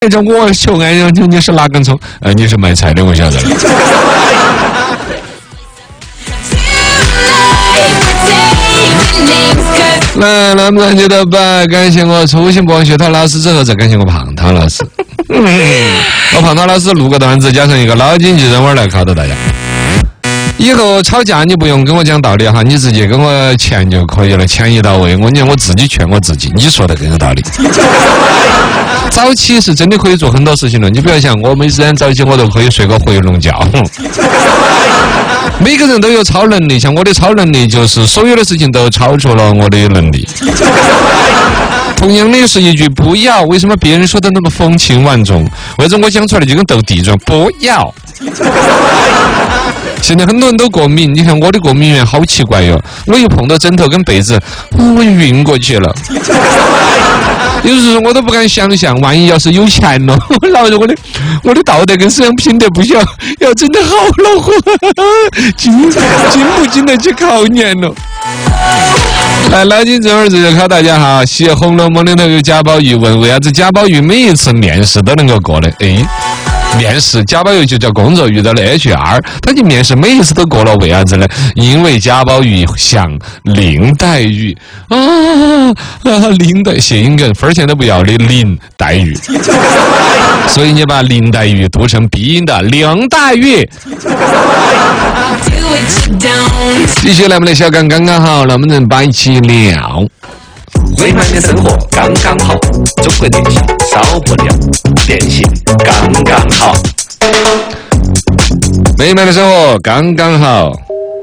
那种我求爱人，你是哪根葱？你是卖菜的，我晓得了。来，那么记得吧？感谢我初心博学涛老师之后，再感谢我胖涛老师。我胖涛老师录个段子，加上一个脑筋急转弯来考到大家。以后吵架你不用跟我讲道理哈，你直接跟我钱就可以了，钱一到位。我自己劝我自己，你说的更有道理。早起是真的可以做很多事情了，你不要想我每次早起我都可以睡个回笼觉。每个人都有超能力，像我的超能力就是所有的事情都超出了我的能力。同样的是一句不要，为什么别人说的那么风情万种？为什么我讲出来就跟斗地主？不要。现在很多人都过敏，你看我的过敏源好奇怪哟，我一碰到枕头跟被子，我晕过去了。有时候我都不敢想象，万一要是有钱了，老子我的道德跟思想品德不行，要真的好恼火，经不经得起考验了。来，脑筋急转弯直接考大家哈，写《红楼梦》里头有贾宝玉问为啥子贾宝玉每一次面试都能够过呢？面试贾宝玉就叫工作遇到了 HR， 他就面试每一次都过了，为啥子呢？因为贾宝玉像林黛玉林黛谐音梗，分钱都不要的林黛玉，所以你把林黛玉读成鼻音的林黛玉。继续来，我们的小刚刚刚好，能不能把一起聊？ 微慢的生活刚刚好，中国电信少不了，电信刚刚好。 美满的生活刚刚好。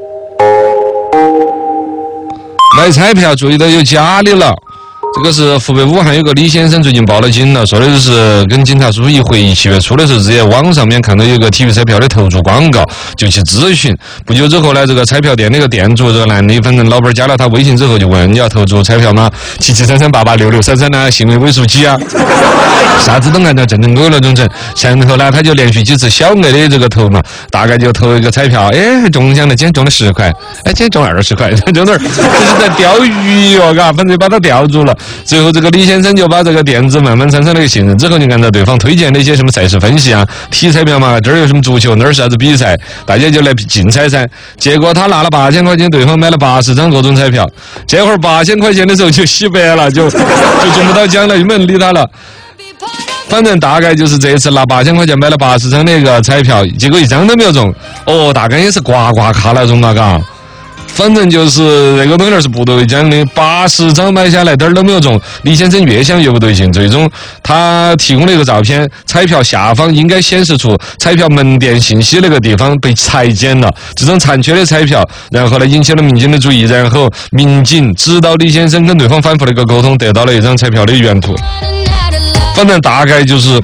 买彩票注意到有假的了。这个是湖北武汉有个李先生最近报了警了，说的就是跟警察叔叔一回忆，7月初的时候直接网上面看到有个体育彩票的投注广告，就去咨询。不久之后呢，这个彩票店那个店主这个男的，反正老板加了他微信之后就问你要投注彩票吗？7733886633呢，行为尾数几啊？啥子都按照正规那种整。然后呢，他就连续几次小额的这个投嘛，大概就投一个彩票，中奖了，今天中了10块，今天中20块，中哪儿？这是在钓鱼哟，嘎，反正把他钓住了。最后这个李先生就把这个店子慢慢产生了一个信任，之后就按照对方推荐的一些什么赛事分析啊，体彩票嘛，这儿有什么足球，那儿是啥子比赛，大家就来竞猜噻。结果他拿了8000块钱，对方买了80张各种彩票，这会儿8000块钱的时候就洗白了，就中不到奖了，又没人理他了。反正大概就是这一次拿8000块钱买了80张那个彩票，结果一张都没有中。大概也是刮刮卡那种了，嘎。反正就是这个东西是不对奖的，80张买下来点儿都没有中。李先生越想越不对劲，最终他提供了一个照片，彩票下方应该显示出彩票门店信息那个地方被裁剪了，这种残缺的彩票，然后呢引起了民警的注意，然后民警指导李先生跟对方反复的一个沟通，得到了一张彩票的原图。反正大概就是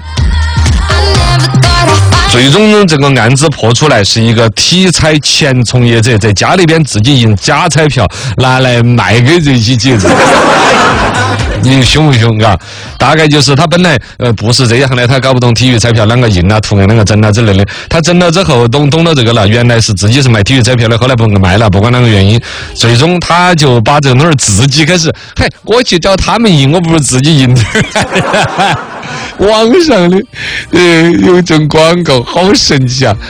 最终这个案子破出来是一个体彩前从业者在家里边自己印假彩票拿来卖给这些姐子，你凶不凶啊？大概就是他本来不是这一行的，他搞不懂体育彩票啷个印啊、图案啷个整啊之类的。他整了之后懂了这个了，原来是自己是卖体育彩票的，后来不卖了，不管哪个原因，最终他就把这个东西自己开始，我去找他们印，我不如自己印点。网上的有这种广告好神奇啊！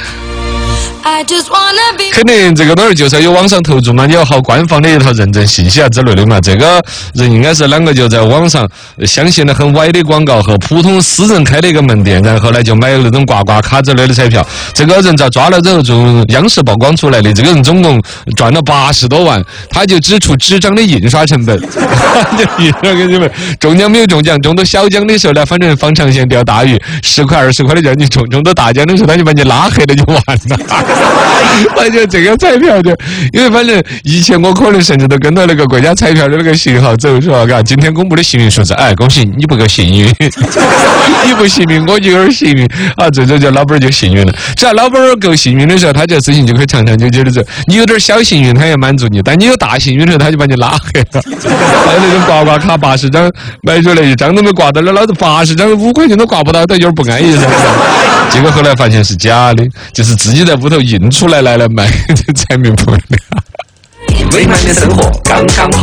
肯定这个东西就是要有网上投注嘛，你要好官方的一套认证信息啊之类的嘛。这个人应该是啷个就在网上相信了很歪的广告和普通私人开了一个门店，然后呢就买了那种刮刮卡之类的彩票。这个人在抓了之后，就央视曝光出来的，这个人总共赚了80多万，他就支出纸张的印刷成本，就印刷给你们。中奖没有中奖，中到小奖的时候呢，反正放长线钓大鱼，10块20块的叫你中到大奖的时候，他就把你拉黑了就完了。我觉得这个彩票就，因为反正以前我可能甚至都跟到那个国家彩票的那个型号走，说嘎，今天公布的幸运数字，恭喜你不够幸运，你不幸运我就有点幸运啊，最终就老板就幸运了。只要老板够幸运的时候，他这事情就可以长长久久的走。你有点小幸运，他也满足你；但你有大幸运的时候，他就把你拉黑了。还有那种刮刮卡80张买出来一张都没刮到了，老子80张5块钱都刮不到，他有点不安逸噻。结果后来发现是假的，就是自己在屋头印出来卖，这才明白。 微慢的生活刚刚好，